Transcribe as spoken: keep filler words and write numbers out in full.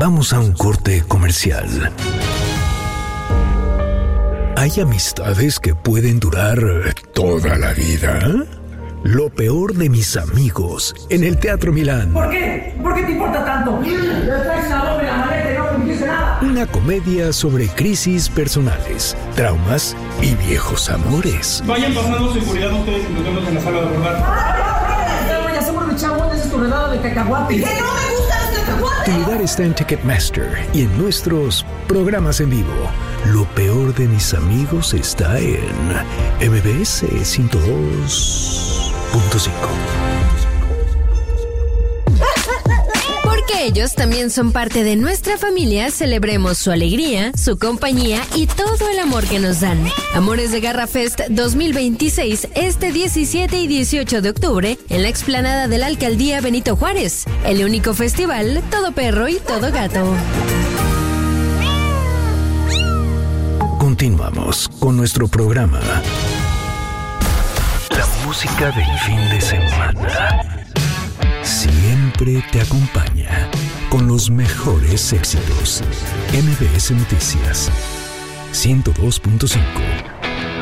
Vamos a un corte comercial. ¿Hay amistades que pueden durar toda la vida? Lo peor de mis amigos en el Teatro Milán. ¿Por qué? ¿Por qué te importa tanto? Una comedia sobre crisis personales, traumas y viejos amores. Vayan pasando seguridad ustedes y nos vemos en la sala de abordar. Ya somos de chabón, esa es tu redada de cacahuate. ¡Que no me gustan los cacahuates! Tu lugar está en Ticketmaster y en nuestros programas en vivo. Lo peor de mis amigos está en M B S ciento dos punto cinco. Porque ellos también son parte de nuestra familia, celebremos su alegría, su compañía y todo el amor que nos dan. Amores de Garra Fest dos mil veintiséis, este diecisiete y dieciocho de octubre, en la explanada de la Alcaldía Benito Juárez. El único festival, todo perro y todo gato. Continuamos con nuestro programa. La música del fin de semana siempre te acompaña con los mejores éxitos. M B S Noticias ciento dos punto cinco.